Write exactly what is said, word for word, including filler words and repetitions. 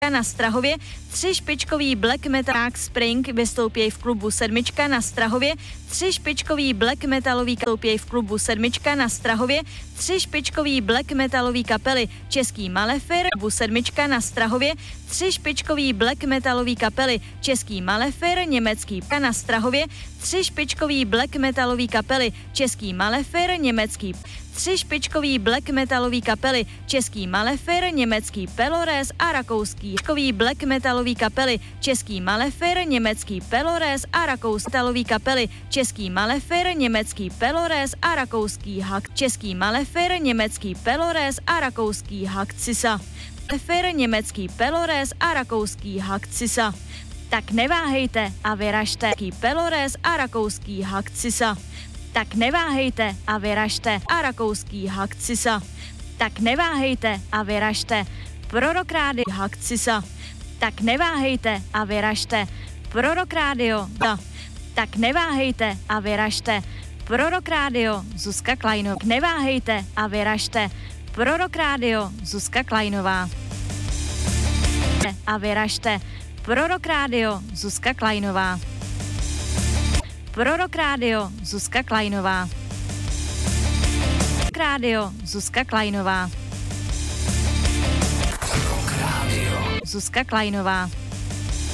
na Strahově, tři špičkový black metal Spring vystoupí v klubu Sedmička na Strahově, tři špičkový black metalový vystoupí v klubu Sedmička na Strahově, tři špičkový black metalový kapely Český Malefer, klubu Sedmička na Strahově, tři špičkový black metalový kapely Český Malefer, německý na Strahově, tři špičkový black metalový kapely Český Malefer, německý tři špičkový black metalový kapely Český Malefer, německý Pelores a rakouský špičkový black metalový kapely Český Malefer, německý Pelores a rakouský metalový kapely Český Malefer, německý Pelores a rakouský Hak Český Malefer, německý Pelores a rakouský Hakcisa Malefer, německý Pelores a rakouský Hakcisa. Tak neváhejte a vyražte Pelores a rakouský Hakcisa. Tak neváhejte a vyražte a rakouský Hakcisa. Tak neváhejte a vyražte Prorok rádio Hakcisa. Tak neváhejte a vyražte Prorok rádio. Tak neváhejte a vyražte Prorok rádio Zuzka Klajnová. Neváhejte a vyražte Prorok rádio Zuzka Klajnová. A vyražte Prorok rádio Zuzka Klajnová. Prorok rádio Zuzka Klajnová. Rádio Zuzka Klajnová. Zuzka Klajnová.